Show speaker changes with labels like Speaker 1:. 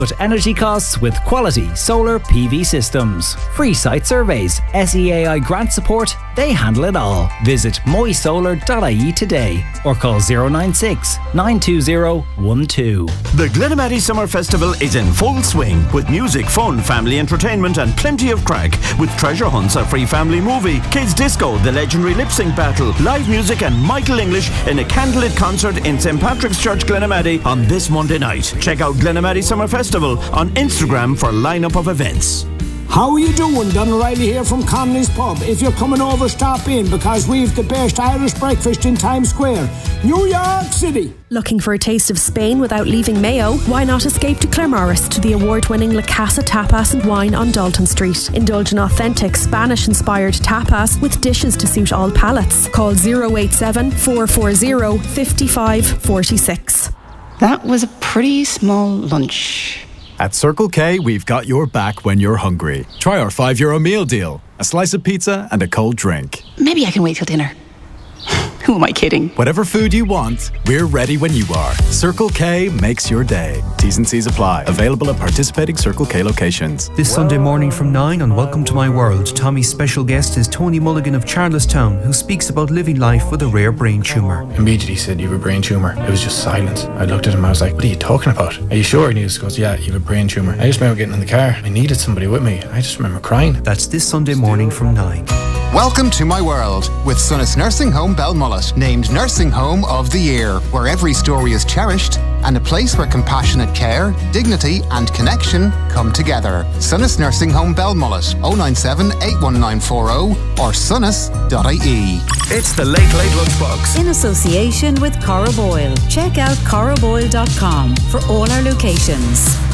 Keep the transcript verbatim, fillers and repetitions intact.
Speaker 1: But energy costs with quality solar P V systems. Free site surveys, S E A I grant support, they handle it all. Visit moy solar dot I E today or call zero nine six, nine two zero, one two.
Speaker 2: The Glenamaddy Summer Festival is in full swing with music, fun, family entertainment and plenty of crack with treasure hunts, a free family movie, kids disco, the legendary lip sync battle, live music and Michael English in a candlelit concert in Saint Patrick's Church, Glenamaddy on this Monday night. Check out Glenamaddy Summer Festival on Instagram for a lineup of events.
Speaker 3: How are you doing? Don O'Reilly here from Connolly's Pub. If you're coming over, stop in because we've the best Irish breakfast in Times Square, New York City.
Speaker 4: Looking for a taste of Spain without leaving Mayo? Why not escape to Claremorris to the award-winning La Casa Tapas and Wine on Dalton Street. Indulge in authentic Spanish-inspired tapas with dishes to suit all palates. Call zero eight seven, four four zero, five five four six.
Speaker 5: That was a pretty small lunch.
Speaker 6: At Circle K, we've got your back when you're hungry. Try our five euro meal deal. A slice of pizza and a cold drink.
Speaker 5: Maybe I can wait till dinner. Who am I kidding?
Speaker 6: Whatever food you want, we're ready when you are. Circle K makes your day. T's and C's apply. Available at participating Circle K locations.
Speaker 7: This Sunday morning from nine on Welcome to My World, Tommy's special guest is Tony Mulligan of Charlestown, who speaks about living life with a rare brain tumour.
Speaker 8: Immediately said, "You have a brain tumour." It was just silent. I looked at him, I was like, "What are you talking about? Are you sure?" And he just goes, "Yeah, you have a brain tumour." I just remember getting in the car. I needed somebody with me. I just remember crying.
Speaker 7: That's this Sunday morning from nine.
Speaker 9: Welcome to My World with Sunnis Nursing Home Belmullet, named Nursing Home of the Year, where every story is cherished and a place where compassionate care, dignity and connection come together. Sunnis Nursing Home Belmullet, oh nine seven, eight one nine four oh or sunnis dot I E.
Speaker 2: It's the Late Late Lunchbox
Speaker 10: in association with Cora Boyle. Check out cora boyle dot com for all our locations.